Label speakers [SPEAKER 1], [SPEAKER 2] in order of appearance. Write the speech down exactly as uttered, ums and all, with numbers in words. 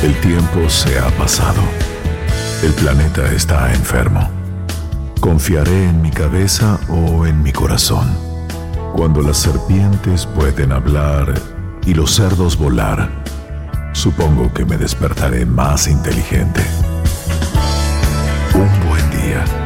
[SPEAKER 1] El tiempo se ha pasado. El planeta está enfermo. ¿Confiaré en mi cabeza o en mi corazón? Cuando las serpientes pueden hablar y los cerdos volar, supongo que me despertaré más inteligente. Un buen día.